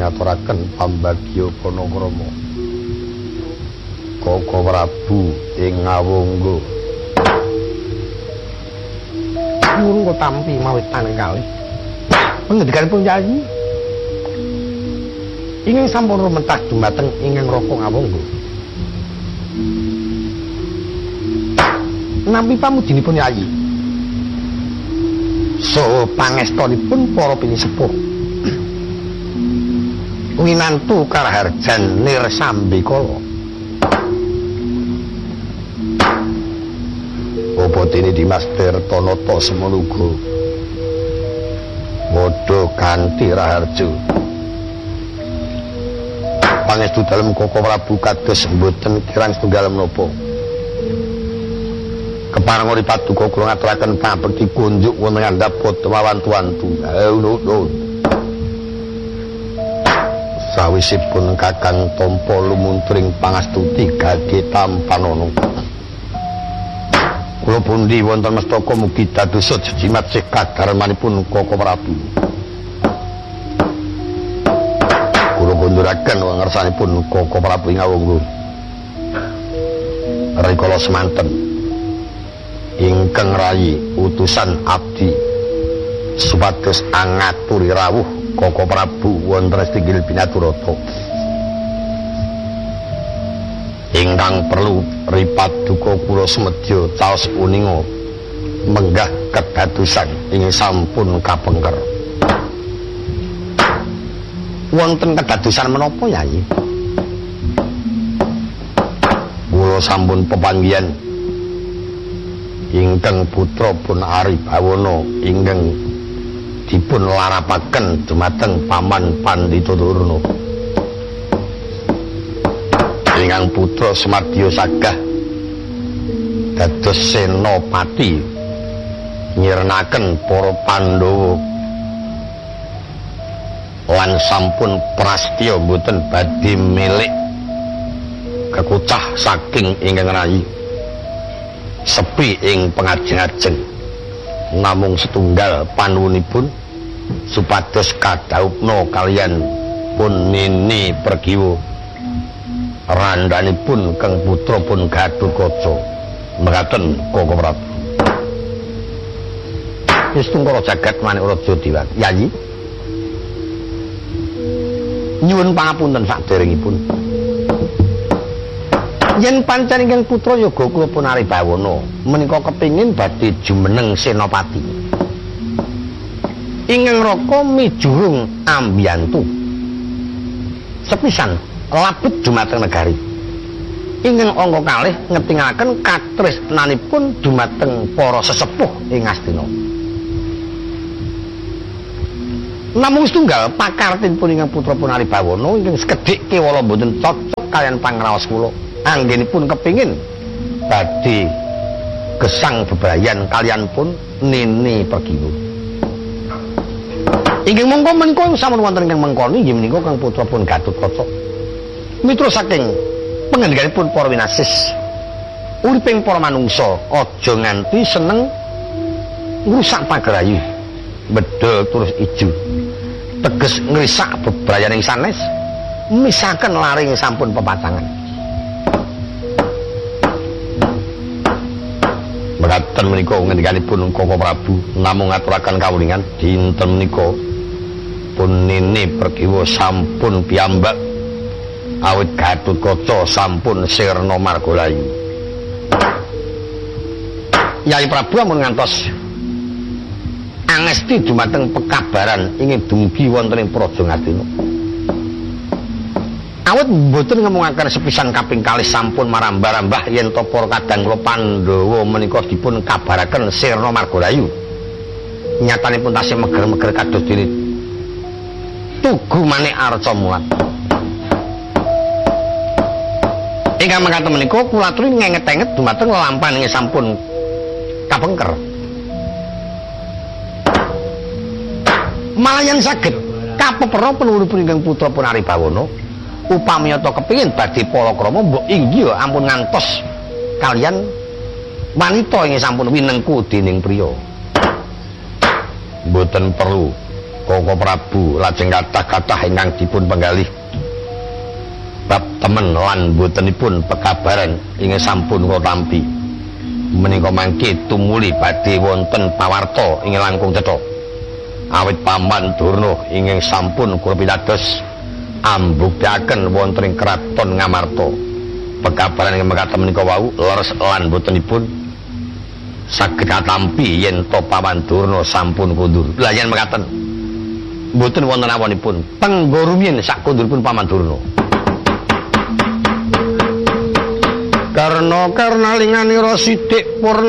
ngaturaken pambagya Panakrama. Koko Prabu ing ngawangga. Nyuwun kok tampi mawitan kalih. Pangendikanipun Yayi ingkang sampun rumentas dumateng ingkang Raka ngawangga. Nampi pamujinipun Yayi. So pangestunipun para pinisepuh. Winantu Karaharjan Nirsambikala. Apa dene Dimas Tirtanata semenuga padha kanthi raharja. Pangestu dalem Koko Prabu kados mboten kirang setunggal menapa. Kepareng uri paduka kula ngaturaken pangabekti kunjuk wonten ngandhap wantu-wantu. Nuwun. Sawisipun Kakang Tampa lumuntring pangastuti gage tampanana. Kula pundi wonten mestaka mugi dados jejimat sih kadarmanipun Koko Prabu. Kula konduraken wangersanipun Koko Prabu ing ngawangga. Rikala semanten ingkang rayi utusan abdi supados angaturi rawuh Koko Prabu wonten Stinggil Binaturata. Ingkang perlu ripaduka kula semedya caos uninga menggah kedadosan ing sampun kapengker. Wonten kedadosan menapa Yayi? Kula sampun pepanggihan ingkang putra pun Aribawana ingkang dipun larapaken dumateng Paman Pandhita Durna. Ingkang putra Semadya sagah dados senopati nyirnaken para Pandhawa lan sampun prastya boten badhe milik kekucah saking ingkang rayi sepi ing pengajeng-ajeng namung setunggal panuwunipun supados kadhaupna kaliyan pun Nini Pergiwa randhanipun kang putra pun Gatotkaca mekaten Koko Prabu. Wis tungkara jagat manik raja Dewa. Yayi nyuwun pangapunten saderengipun. Yen pancen ingkang putra yoga kula pun Aribawana menika kepingin badhe jumeneng senopati. Ingkang Raka mijurung ambiyantu. Sepisan labet dumateng negari. Ingkang angka kalih ngetingaken katresnanipun dumateng para sesepuh ing Astina. Namung setunggal pakartinipun ingkang putra pun Aribawana ingkang sekedhik kewala boten cocok kaliyan pangraos kula. Anggenipun kepingin badhe gesang bebrayan kaliyan pun Nini Pergiwa. Inggih mongko menika sampun wonten ingkang mengkoni inggih menika kang putra pun Gatotkaca. Mitra saking pangandikanipun para winasis uriping para manungsa aja nganti seneng ngrusak pagrayu bedol terus ijo teges ngrisak bebrayaning sanes misaken laring sampun pepacangan. Mekaten menika ngendikanipun Koko Prabu namung ngaturaken kawulingan dinten menika pun Nini Pergiwa sampun piyambak awit Gatotkaca sampun sirna margalayu. Yayi Prabu ampun ngantos angesti dumateng pekabaran ingin dumugi wonten ing Praja Ngastina. Awit mboten ngemungaken sepisan kaping kalih sampun marambah-rambah yen to para kadang kula Pandhawa menika dipun kabaraken sirna margalayu. Nyatanipun tasih meger-meger kados dene Tugu Manik Arca Mulat. Ingkang mekaten menika kula aturi ngenget-enget dumateng lelampahan ingkang sampun kapengker. Malayan saged kapepera penuripun ingkang putra pun Aribawana upami ta kepingin badhe palakrama mbok inggih ampun ngantos kaliyan wanita ingkang sampun winengku dening priya. Mboten perlu Koko Prabu lajeng kathah-kathah ingkang dipun penggalih bab temen lan botenipun pekabaran ingkang sampun kula tampi. Menika mangke tumuli badhe wonten pawarta ing langkung cetha. Awit Paman Durna ingkang sampun kula pitados ambuktaken wonten ing kraton Ngamarta. Pekabaran ingkang mekaten menika wau leres lan botenipun saged katampi yen to Paman Durna sampun kundur. Lah yen mekaten mboten wonten awanipun tenggo rumiyin sak kunduripun Paman Durna. Karna linganira sithik purna